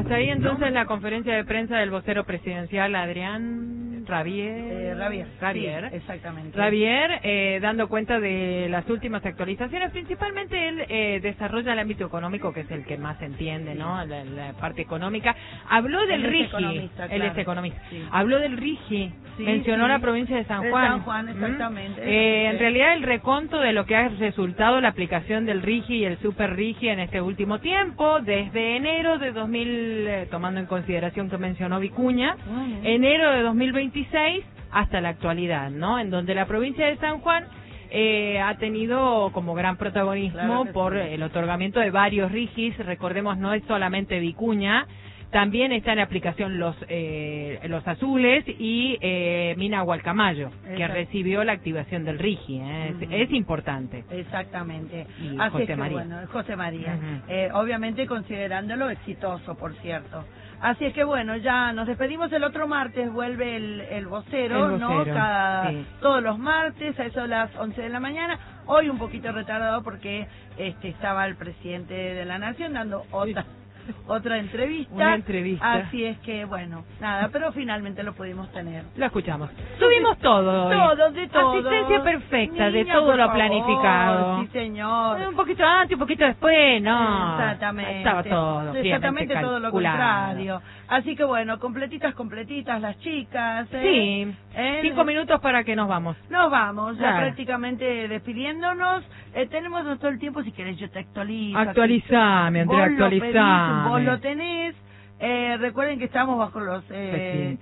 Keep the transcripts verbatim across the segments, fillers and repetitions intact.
Hasta ahí entonces ¿no? La conferencia de prensa del vocero presidencial Adrián Rabier. Eh, Rabier. Rabier. Sí, exactamente. Rabier, eh, dando cuenta de las últimas actualizaciones. Principalmente él eh, desarrolla el ámbito económico, que es el que más entiende, sí. ¿no? La, la parte económica. Habló del él RIGI. Es economista, él claro. es economista. Sí. Habló del RIGI. Sí, mencionó sí. la provincia de San Juan. De San Juan, exactamente. ¿Mm? Eh, en realidad el reconto de lo que ha resultado la aplicación del RIGI y el Super RIGI en este último tiempo, desde enero de dos mil, eh, tomando en consideración que mencionó Vicuña, uh-huh. enero de dos mil veintiséis hasta la actualidad, ¿no? En donde la provincia de San Juan eh, ha tenido como gran protagonismo claro por sí. el otorgamiento de varios RIGIs. Recordemos, no es solamente Vicuña, también está en aplicación los eh, los azules y eh, Mina Gualcamayo, que Exacto. recibió la activación del RIGI. ¿eh? Uh-huh. es, es importante. Exactamente. Y Así José es que, María. bueno, José María. Uh-huh. eh, obviamente considerándolo exitoso, por cierto. Así es que bueno, ya nos despedimos. El otro martes vuelve el, el vocero, el ¿no? vocero, Cada, sí. Todos los martes, a eso de las once de la mañana. Hoy un poquito retardado porque este estaba el presidente de la Nación dando otra... Sí. Otra entrevista. Una entrevista. Así es que, bueno, nada, pero finalmente lo pudimos tener. Lo escuchamos. Subimos todo hoy. Todo, de todo. Asistencia perfecta, Niña, de todo lo favor, planificado. Sí, señor. Un poquito antes, un poquito después, no. Exactamente. Estaba todo. Exactamente todo lo contrario. Así que, bueno, completitas, completitas las chicas. ¿eh? Sí. ¿Eh? Cinco minutos para que nos vamos. Nos vamos, ya ah. prácticamente despidiéndonos. Eh, tenemos todo el tiempo, si querés yo te actualizo. Actualizame, Andrea, actualizame. Vos lo tenés. Eh, recuerden que estamos bajo los eh,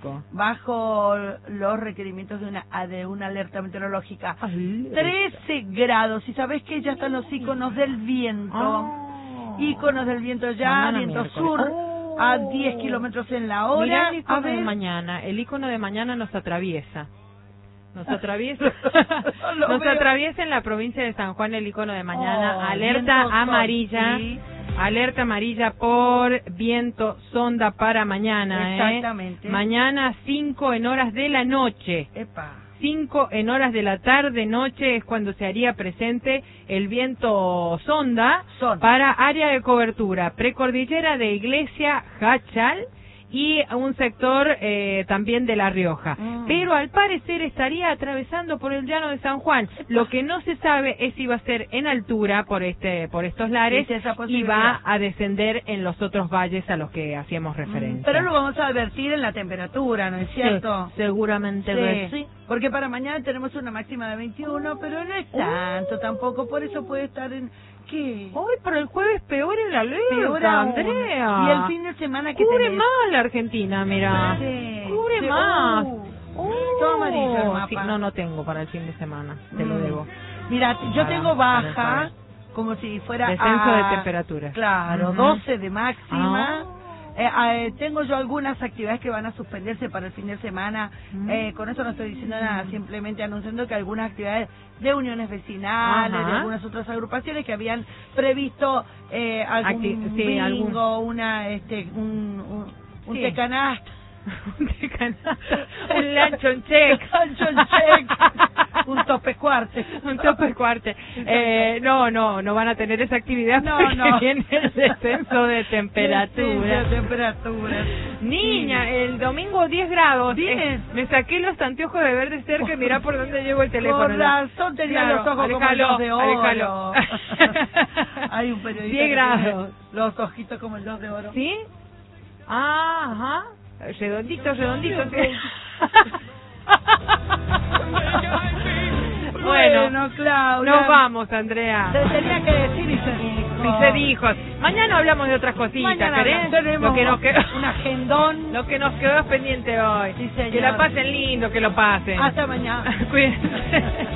bajo los requerimientos de una de una alerta meteorológica. Ay, trece grados. Y sabés que ya están los iconos del viento. Oh. Iconos del viento ya, mañana viento miércoles. Sur. Oh. A diez kilómetros en la hora. Mirá el icono a ver. de mañana. El icono de mañana nos atraviesa. Nos atraviesa, no nos veo. atraviesa en la provincia de San Juan el icono de mañana. Oh, alerta amarilla. Sí. Alerta amarilla por viento sonda para mañana. Exactamente. ¿eh? Mañana cinco en horas de la noche. Epa. cinco en horas de la tarde, noche, es cuando se haría presente el viento sonda Son. para área de cobertura precordillera de Iglesia, Hachal y un sector eh, también de La Rioja. Mm. Pero al parecer estaría atravesando por el llano de San Juan. Lo que no se sabe es si va a ser en altura por este por estos lares y va a descender en los otros valles a los que hacíamos referencia. Mm. Pero lo vamos a advertir en la temperatura, ¿no es cierto? Sí, seguramente sí. que sí. Porque para mañana tenemos una máxima de veintiuno, pero no es tanto uh. tampoco, por eso puede estar en... ¿Qué? Hoy para el jueves peor en la alerta, peor Andrea. Y el fin de semana que cubre tenés. más la Argentina, mira. Sí. Cubre sí. más. Uh. Uh. Todo amarillo el mapa. Sí, no, no tengo para el fin de semana, te mm. lo debo. Mira, yo para, tengo baja, como si fuera... Descenso a, de temperatura. Claro, uh-huh. doce de máxima. Ah. Eh, eh, tengo yo algunas actividades que van a suspenderse para el fin de semana. Mm. Eh, con esto no estoy diciendo nada, simplemente anunciando que algunas actividades de uniones vecinales, Ajá. de algunas otras agrupaciones que habían previsto eh, algún Acti sí, bingo, algún... una, este, un, un, un sí. tecanasta. un tecanasta, un lanchon check, lanchon check, un tope cuarte, un tope cuarte. Eh, no, no, no van a tener esa actividad no, porque no. viene el descenso de temperatura. Descenso de temperatura. Niña, sí. el domingo diez grados. ¿Vienes? Eh, me saqué los anteojos de ver de cerca y mirá por dónde llevo el teléfono. Por razón tenía claro, los ojos alejalo, como el dos de oro. Hay un periodista diez grados. Los ojitos como el dos de oro. ¿Sí? Ah, ajá. Redondito, redondito. Bueno, bueno, Claudia, nos vamos, Andrea. Se tenía que decir y se dijo. Y se dijo. Mañana hablamos de otras cositas, ¿querés? Tenemos lo que nos quedó, un agendón. Lo que nos quedó pendiente hoy. Sí, señor. Que la pasen lindo, que lo pasen. Hasta mañana. Cuídense.